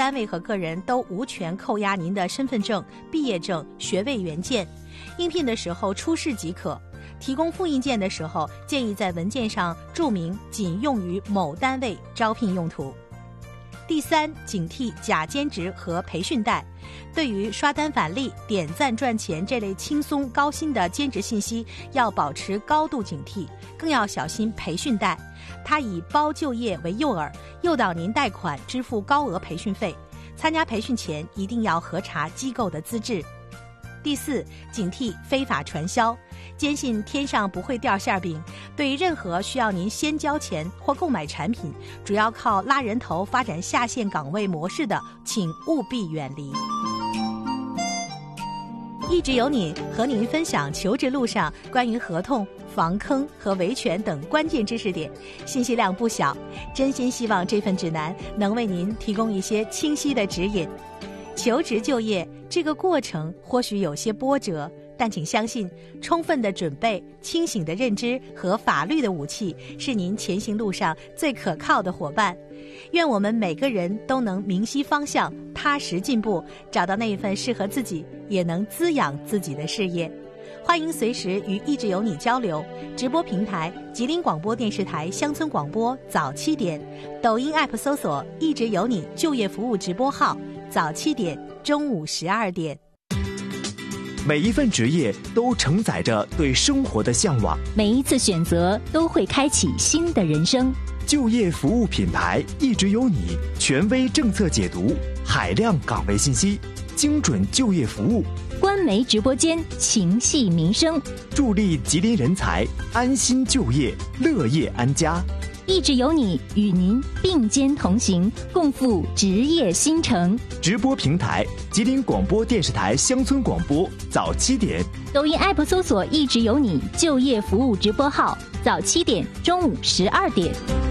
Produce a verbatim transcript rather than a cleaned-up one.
单位和个人都无权扣押您的身份证、毕业证、学位原件。应聘的时候出示即可。提供复印件的时候，建议在文件上注明仅用于某单位招聘用途。第三，警惕假兼职和培训贷。对于刷单返利、点赞赚钱这类轻松高薪的兼职信息，要保持高度警惕，更要小心培训贷。它以包就业为诱饵，诱导您贷款支付高额培训费。参加培训前一定要核查机构的资质。第四，警惕非法传销。坚信天上不会掉馅饼，对于任何需要您先交钱或购买产品，主要靠拉人头发展下线岗位模式的，请务必远离。一直有你和您分享求职路上关于合同、防坑和维权等关键知识点，信息量不小，真心希望这份指南能为您提供一些清晰的指引。求职就业这个过程或许有些波折，但请相信，充分的准备、清醒的认知和法律的武器是您前行路上最可靠的伙伴。愿我们每个人都能明晰方向，踏实进步，找到那一份适合自己也能滋养自己的事业。欢迎随时与一直有你交流。直播平台：吉林广播电视台乡村广播早七点，抖音 app 搜索一直有你就业服务直播号，早七点，中午十二点。 每一份职业都承载着对生活的向往， 每一次选择都会开启新的人生。 就业服务品牌一直有你，权威政策解读，海量岗位信息，精准就业服务。 官媒直播间情系民生， 助力吉林人才安心就业，乐业安家。 一直有你，与您并肩同行，共赴职业新城。 直播平台：吉林广播电视台乡村广播早七点， 抖音 app 搜索一直有你就业服务直播号，早七点，中午十二点。